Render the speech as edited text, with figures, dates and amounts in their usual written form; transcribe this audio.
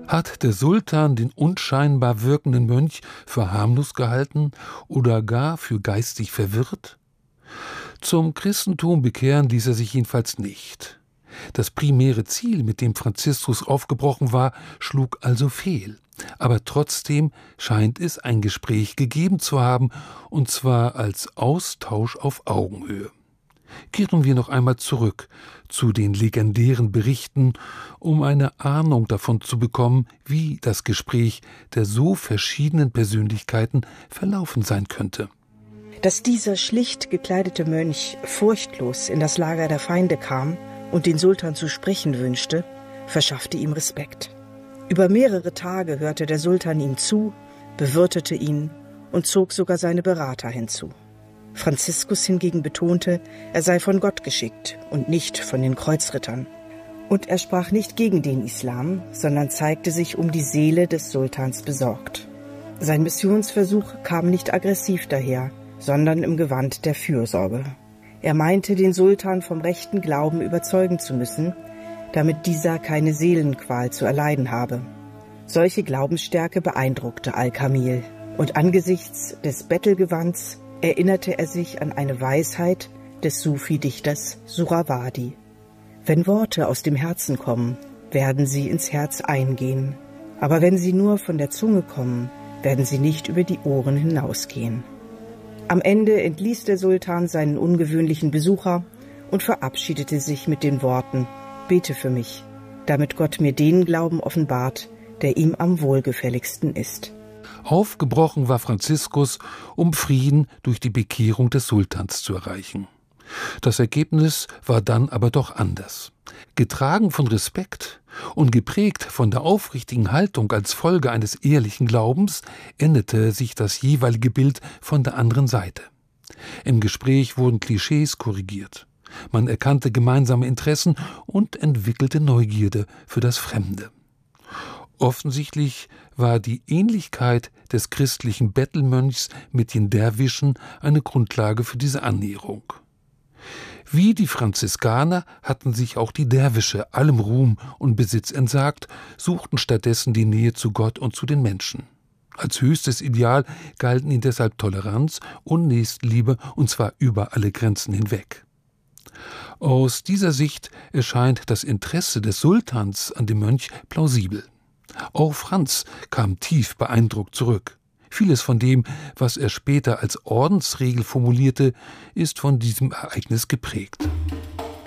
Hat der Sultan den unscheinbar wirkenden Mönch für harmlos gehalten oder gar für geistig verwirrt? Zum Christentum bekehren ließ er sich jedenfalls nicht. Das primäre Ziel, mit dem Franziskus aufgebrochen war, schlug also fehl. Aber trotzdem scheint es ein Gespräch gegeben zu haben, und zwar als Austausch auf Augenhöhe. Kehren wir noch einmal zurück zu den legendären Berichten, um eine Ahnung davon zu bekommen, wie das Gespräch der so verschiedenen Persönlichkeiten verlaufen sein könnte. Dass dieser schlicht gekleidete Mönch furchtlos in das Lager der Feinde kam und den Sultan zu sprechen wünschte, verschaffte ihm Respekt. Über mehrere Tage hörte der Sultan ihm zu, bewirtete ihn und zog sogar seine Berater hinzu. Franziskus hingegen betonte, er sei von Gott geschickt und nicht von den Kreuzrittern. Und er sprach nicht gegen den Islam, sondern zeigte sich um die Seele des Sultans besorgt. Sein Missionsversuch kam nicht aggressiv daher, sondern im Gewand der Fürsorge. Er meinte, den Sultan vom rechten Glauben überzeugen zu müssen, damit dieser keine Seelenqual zu erleiden habe. Solche Glaubensstärke beeindruckte Al-Kamil, und angesichts des Bettelgewands erinnerte er sich an eine Weisheit des Sufi-Dichters Suhrawardi. Wenn Worte aus dem Herzen kommen, werden sie ins Herz eingehen. Aber wenn sie nur von der Zunge kommen, werden sie nicht über die Ohren hinausgehen. Am Ende entließ der Sultan seinen ungewöhnlichen Besucher und verabschiedete sich mit den Worten: Bete für mich, damit Gott mir den Glauben offenbart, der ihm am wohlgefälligsten ist. Aufgebrochen war Franziskus, um Frieden durch die Bekehrung des Sultans zu erreichen. Das Ergebnis war dann aber doch anders. Getragen von Respekt und geprägt von der aufrichtigen Haltung als Folge eines ehrlichen Glaubens, änderte sich das jeweilige Bild von der anderen Seite. Im Gespräch wurden Klischees korrigiert. Man erkannte gemeinsame Interessen und entwickelte Neugierde für das Fremde. Offensichtlich war die Ähnlichkeit des christlichen Bettelmönchs mit den Derwischen eine Grundlage für diese Annäherung. Wie die Franziskaner hatten sich auch die Derwische allem Ruhm und Besitz entsagt, suchten stattdessen die Nähe zu Gott und zu den Menschen. Als höchstes Ideal galten ihnen deshalb Toleranz und Nächstenliebe, und zwar über alle Grenzen hinweg. Aus dieser Sicht erscheint das Interesse des Sultans an dem Mönch plausibel. Auch Franz kam tief beeindruckt zurück. Vieles von dem, was er später als Ordensregel formulierte, ist von diesem Ereignis geprägt.